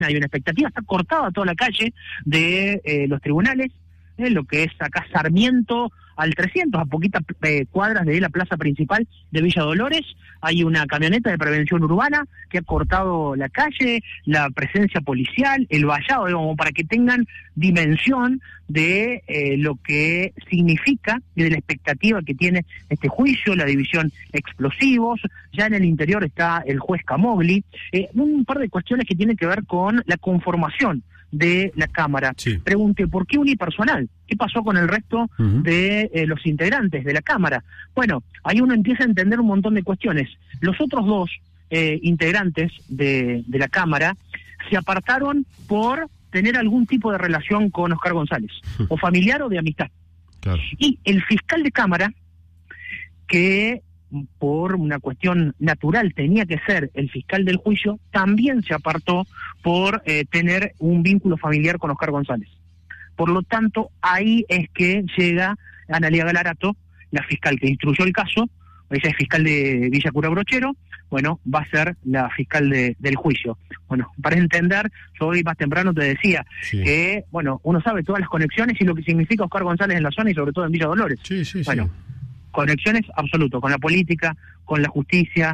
hay una expectativa, está cortada toda la calle de los tribunales, lo que es acá Sarmiento al 300, a poquitas cuadras de la plaza principal de Villa Dolores. Hay una camioneta de prevención urbana que ha cortado la calle, la presencia policial, el vallado, digamos, para que tengan dimensión de lo que significa y de la expectativa que tiene este juicio, la división explosivos. Ya en el interior está el juez Camogli, un par de cuestiones que tienen que ver con la conformación de la Cámara. Sí. Pregunté, ¿por qué unipersonal? ¿Qué pasó con el resto de los integrantes de la Cámara? Bueno, ahí uno empieza a entender un montón de cuestiones. Los otros dos integrantes de la Cámara se apartaron por tener algún tipo de relación con Oscar González, o familiar o de amistad. Claro. Y el fiscal de Cámara, que por una cuestión natural tenía que ser el fiscal del juicio, también se apartó por tener un vínculo familiar con Oscar González. Por lo tanto, ahí es que llega Analía Galarato, la fiscal que instruyó el caso. Ella es fiscal de Villa Cura Brochero, bueno, va a ser la fiscal del juicio. Bueno, para entender, yo hoy más temprano te decía que, bueno, uno sabe todas las conexiones y lo que significa Oscar González en la zona y sobre todo en Villa Dolores. Bueno, conexiones absoluto con la política, con la justicia,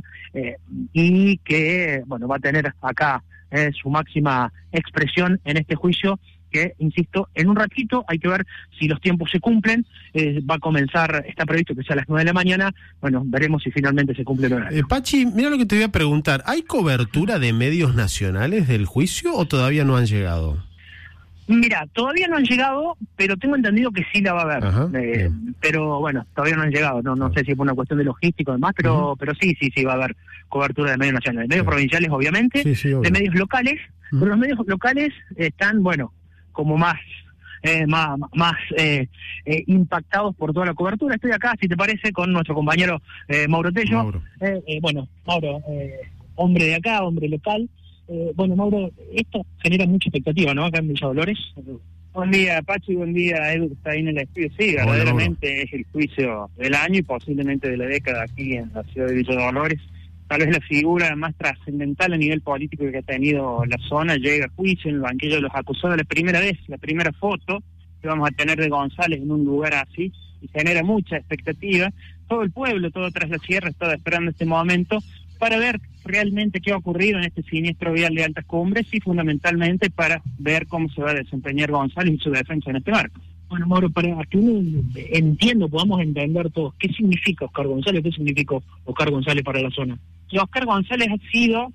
y que, bueno, va a tener acá su máxima expresión en este juicio, que, insisto, en un ratito hay que ver si los tiempos se cumplen. Va a comenzar, está previsto que sea a las 9 de la mañana, bueno, veremos si finalmente se cumple el horario. Pachi, mira lo que te voy a preguntar, ¿hay cobertura de medios nacionales del juicio o todavía no han llegado? Mira, todavía no han llegado, pero tengo entendido que sí la va a haber. Pero bueno, todavía no han llegado. No sé si es por una cuestión de logística o demás, pero sí va a haber cobertura de medios nacionales. De medios provinciales, obviamente, de medios locales. Pero los medios locales están, bueno, como más impactados por toda la cobertura. Estoy acá, si te parece, con nuestro compañero Mauro Tello. Bueno, Mauro, hombre de acá, hombre local. Bueno, Mauro, esto genera mucha expectativa, ¿no? Acá en Villa Dolores. Buen día, Pachi, buen día, Edu, que está ahí en el estudio. Sí, verdaderamente es el juicio del año y posiblemente de la década aquí en la ciudad de Villa Dolores. Tal vez la figura más trascendental a nivel político que ha tenido la zona llega a juicio en el banquillo de los acusados la primera vez, la primera foto que vamos a tener de González en un lugar así, y genera mucha expectativa. Todo el pueblo, todo Tras la Sierra, estaba esperando este momento para ver realmente qué ha ocurrido en este siniestro vial de Altas Cumbres y fundamentalmente para ver cómo se va a desempeñar González y su defensa en este marco. Bueno, Mauro, para que uno podamos entender todos, ¿qué significa Oscar González? ¿Qué significó Oscar González para la zona? Y Oscar González ha sido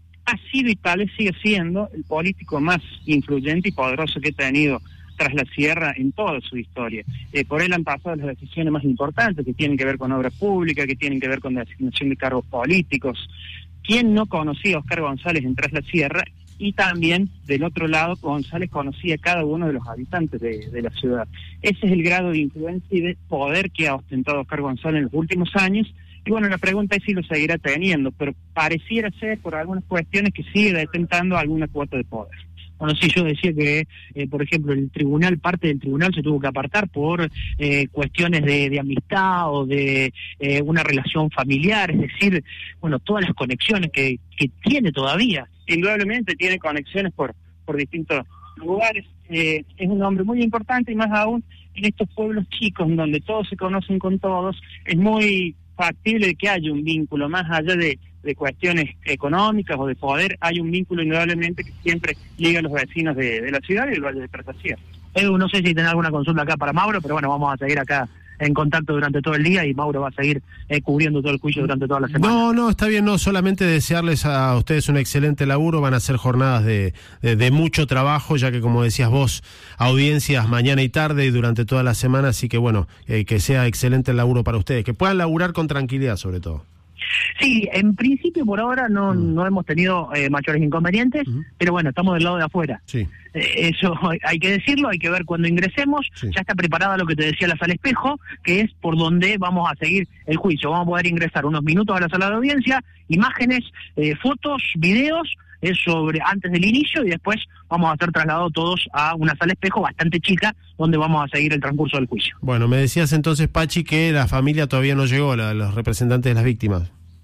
y tal vez sigue siendo el político más influyente y poderoso que ha tenido Tras la Sierra en toda su historia. Por él han pasado las decisiones más importantes que tienen que ver con obra pública, que tienen que ver con la asignación de cargos políticos. ¿Quién no conocía a Oscar González en Tras la Sierra? Y también, del otro lado, González conocía a cada uno de los habitantes de la ciudad. Ese es el grado de influencia y de poder que ha ostentado Oscar González en los últimos años. Y bueno, la pregunta es si lo seguirá teniendo, pero pareciera ser, por algunas cuestiones, que sigue detentando alguna cuota de poder. Bueno, sí, yo decía que, por ejemplo, parte del tribunal se tuvo que apartar por cuestiones de amistad o de una relación familiar, es decir, bueno, todas las conexiones que tiene todavía. Indudablemente tiene conexiones por distintos lugares. Es un hombre muy importante y más aún en estos pueblos chicos donde todos se conocen con todos, es muy factible que haya un vínculo más allá de cuestiones económicas o de poder. Hay un vínculo indudablemente que siempre liga a los vecinos de la ciudad y del Valle de Tras la Sierra. Edu, no sé si tenés alguna consulta acá para Mauro, pero bueno, vamos a seguir acá en contacto durante todo el día y Mauro va a seguir cubriendo todo el juicio durante toda la semana. No, está bien, no, solamente desearles a ustedes un excelente laburo. Van a ser jornadas de mucho trabajo, ya que, como decías vos, audiencias mañana y tarde y durante toda la semana, así que bueno, que sea excelente el laburo para ustedes, que puedan laburar con tranquilidad sobre todo. Sí, en principio por ahora no hemos tenido mayores inconvenientes, pero bueno, estamos del lado de afuera. Sí. Eso hay que decirlo, hay que ver cuando ingresemos. Sí. Ya está preparada lo que te decía la sala espejo, que es por donde vamos a seguir el juicio. Vamos a poder ingresar unos minutos a la sala de audiencia, imágenes, fotos, videos sobre antes del inicio y después vamos a ser trasladados todos a una sala espejo bastante chica donde vamos a seguir el transcurso del juicio. Bueno, me decías entonces, Pachi, que la familia todavía no llegó, los representantes de las víctimas.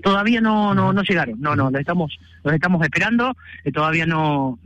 Todavía no llegaron, los estamos esperando, todavía no